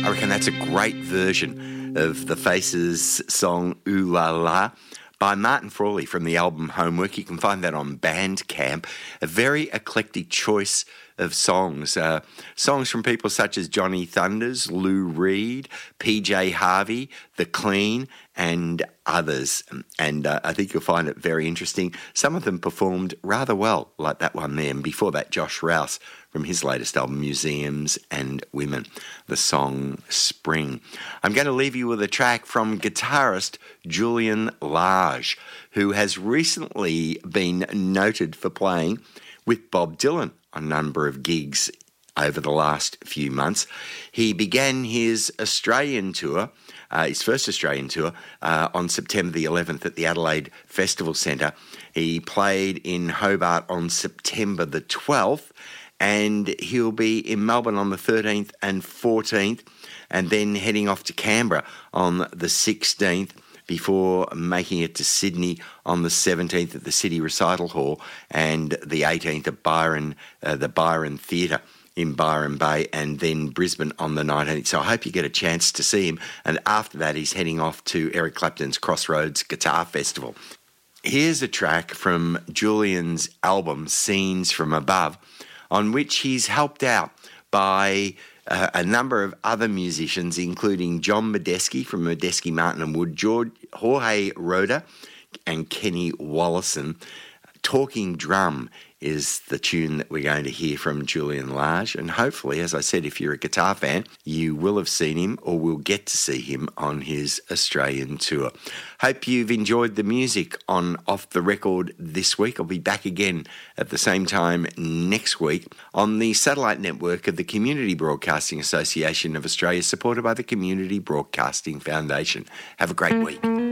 I reckon that's a great version of the Faces song Ooh La La by Martin Frawley from the album Homework. You can find that on Bandcamp. A very eclectic choice of songs. Songs from people such as Johnny Thunders, Lou Reed, PJ Harvey, The Clean, and others. And I think you'll find it very interesting. Some of them performed rather well, like that one there. And before that, Josh Rouse from his latest album, Museums and Women, the song Spring. I'm going to leave you with a track from guitarist Julian Lage, who has recently been noted for playing with Bob Dylan on a number of gigs over the last few months. He began his Australian tour, his first Australian tour, on September the 11th at the Adelaide Festival Centre. He played in Hobart on September the 12th, and he'll be in Melbourne on the 13th and 14th, and then heading off to Canberra on the 16th, before making it to Sydney on the 17th at the City Recital Hall and the 18th at the Byron Theatre in Byron Bay, and then Brisbane on the 19th. So I hope you get a chance to see him. And after that, he's heading off to Eric Clapton's Crossroads Guitar Festival. Here's a track from Julian's album, Scenes from Above, on which he's helped out by a number of other musicians, including John Medeski from Medeski, Martin and Wood, Jorge Roda and Kenny Wollison. Talking Drum is the tune that we're going to hear from Julian Lage. And hopefully, as I said, if you're a guitar fan, you will have seen him or will get to see him on his Australian tour. Hope you've enjoyed the music on Off the Record this week. I'll be back again at the same time next week on the satellite network of the Community Broadcasting Association of Australia, supported by the Community Broadcasting Foundation. Have a great week.